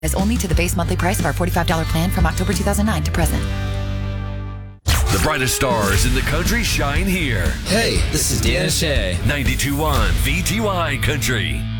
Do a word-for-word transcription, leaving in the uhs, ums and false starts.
As only to the base monthly price of our forty-five dollars plan from October two thousand nine to present. The brightest stars in the country shine here. Hey, this is Dan Shea. ninety-two point one V T Y Country.